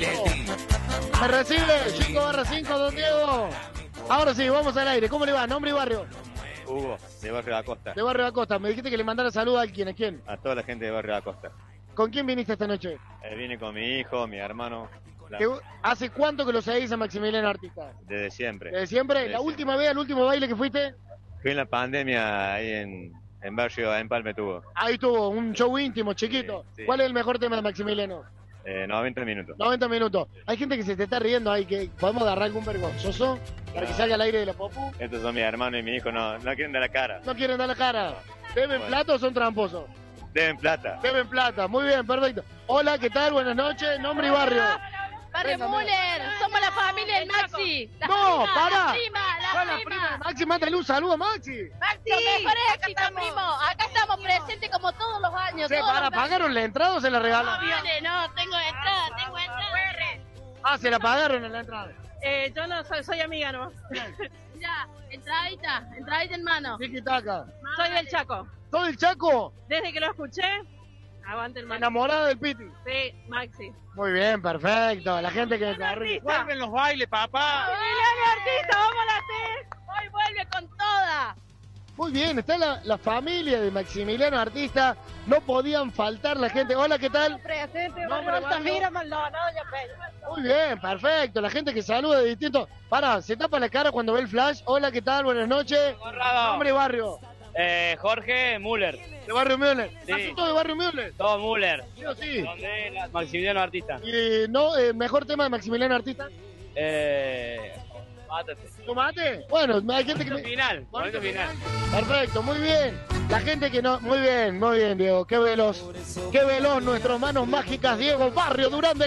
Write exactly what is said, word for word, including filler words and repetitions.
Me recibe cinco barra cinco, don Diego. Ahora sí, vamos al aire. ¿Cómo le va? ¿Nombre y barrio? Hugo, de Barrio de la Costa. De Barrio de la Costa. Me dijiste que le mandara saludos a quién, ¿a quién? A toda la gente de Barrio de la Costa. ¿Con quién viniste esta noche? Eh, vine con mi hijo, mi hermano. La... ¿Hace cuánto que lo seguís a Maximiliano Artista? Desde siempre. ¿Desde siempre? Desde ¿La siempre. última vez, al último baile que fuiste? Fui en la pandemia ahí en, en Barrio, en Palme tuvo. Ahí tuvo, un show íntimo, chiquito. Sí, sí. ¿Cuál es el mejor tema de Maximiliano? Eh, noventa minutos. noventa minutos. Hay gente que se te está riendo ahí, que podemos agarrar algún vergonzoso para que salga al aire de la popu. Estos son mi hermano y mi hijo, no, no quieren dar la cara. No quieren dar la cara. ¿Deben Bueno. plata o son tramposos? Deben plata. Deben plata. Muy bien, perfecto. Hola, ¿qué tal? Buenas noches. Nombre y barrio. Barrio Venga, Müller, somos la familia del Maxi. La No, prima, pará. La prima, la Hola, prima. prima. Maxi, mándale un saludo a Maxi. Maxi, los mejores éxitos, primo. Acá estamos presentes como todos los años. Se todos para, los años. ¿pagaron la entrada o se la No, regalaron? vale, no, tengo entrada, tengo entrada. Ah, se la pagaron en la entrada. Eh, yo no soy, soy amiga, ¿no? Ya, entradita, entradita en mano. Tiki taca. Soy del Chaco. ¿Todo el Chaco? Desde que lo escuché, aguante el Maxi. Enamorada del Piti. Sí, Maxi. Muy bien, perfecto. La gente que me Artista. Vuelven los bailes, papá. Emiliano Artista, vamos a latir. Hoy vuelve con toda. Muy bien, está la, la familia de Maximiliano Artista. No podían faltar la gente. Hola, ¿qué tal? Presente, Nombre, Manuel barrio. Altamira, Maldonado, Doña Peña. Muy bien, perfecto. La gente que saluda de distintos. Para, se tapa la cara cuando ve el flash. Hola, ¿qué tal? Buenas noches. Nombre y barrio. Eh, Jorge Müller. De Barrio Müller. Sí. ¿Asunto de Barrio Müller? Todo Müller. Sí o sí. Donde la- Maximiliano Artista. Y no, eh, mejor tema de Maximiliano Artista. Eh, mátate. ¿Tomate? Bueno, hay gente que me... Final. Momento final. Perfecto, muy bien. La gente que no... Muy bien, muy bien, Diego. Qué veloz. Qué veloz nuestras manos mágicas, Diego Barrio Durán de